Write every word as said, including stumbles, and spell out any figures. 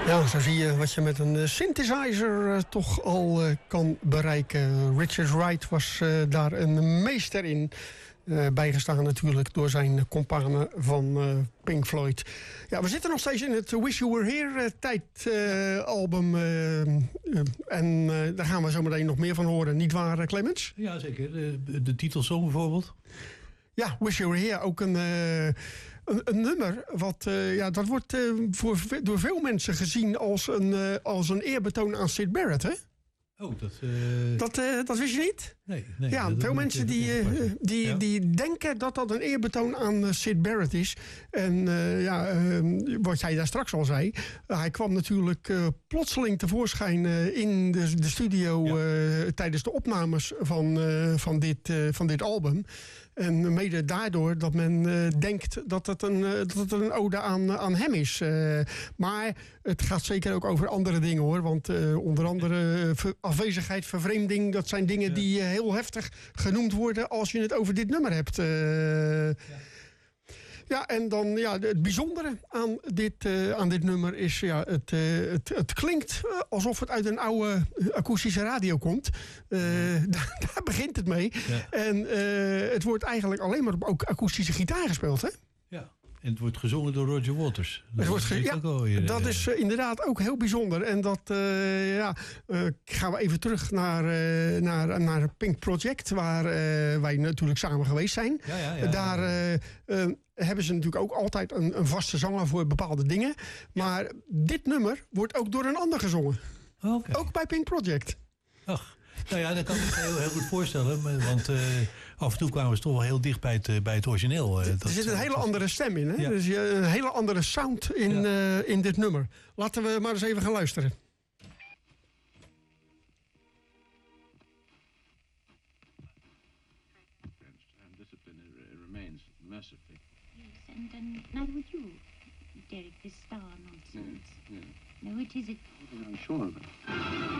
Ja, zo zie je wat je met een synthesizer uh, toch al uh, kan bereiken. Richard Wright was uh, daar een meester in. Uh, bijgestaan natuurlijk door zijn companen van uh, Pink Floyd. Ja, we zitten nog steeds in het Wish You Were Here uh, tijdalbum. Uh, uh, en uh, daar gaan we zo meteen nog meer van horen. Niet waar, Clemens? Ja, zeker. De, de titelsong bijvoorbeeld. Ja, Wish You Were Here. Ook een, uh, een, een nummer. Wat, uh, ja, dat wordt uh, voor, door veel mensen gezien als een, uh, als een eerbetoon aan Syd Barrett, hè? Oh, dat... Uh... Dat, uh, dat wist je niet? Nee. nee ja, dat veel mensen die, uh, die, ja. die denken dat dat een eerbetoon aan uh, Syd Barrett is. En uh, ja, uh, wat jij daar straks al zei. Uh, hij kwam natuurlijk uh, plotseling tevoorschijn uh, in de, de studio ja. uh, tijdens de opnames van, uh, van, dit, uh, van dit album. En mede daardoor dat men uh, denkt dat het een, uh, dat het een ode aan, aan hem is. Uh, maar het gaat zeker ook over andere dingen, hoor. Want uh, onder andere uh, ver, afwezigheid, vervreemding, dat zijn dingen ja. die uh, heel heftig genoemd worden als je het over dit nummer hebt. Uh, ja. Ja, en dan ja, het bijzondere aan dit, uh, aan dit nummer is... Ja, het, uh, het, het klinkt alsof het uit een oude akoestische radio komt. Uh, daar, daar begint het mee. Ja. En uh, het wordt eigenlijk alleen maar op ook akoestische gitaar gespeeld, hè? Ja. En het wordt gezongen door Roger Waters. Dat, het wordt ge- ja, alweer, dat uh, is uh, inderdaad ook heel bijzonder. En dat uh, ja, uh, gaan we even terug naar, uh, naar, naar Pink Project, waar uh, wij natuurlijk samen geweest zijn. Ja, ja, ja, Daar uh, uh, hebben ze natuurlijk ook altijd een, een vaste zanger voor bepaalde dingen. Maar ja. dit nummer wordt ook door een ander gezongen. Okay. Ook bij Pink Project. Ach. Nou ja, dat kan ik me heel, heel goed voorstellen. Want uh, af en toe kwamen ze toch wel heel dicht bij het, bij het origineel. Uh, dat, er zit een hele andere stem in. Hè? Ja. Dus een hele andere sound in, ja. uh, in dit nummer. Laten we maar eens even gaan luisteren. And discipline remains mercifully. Yes, and um, neither would you, Derek, this star nonsense. Yeah, yeah. No, it is it. I'm sure of it.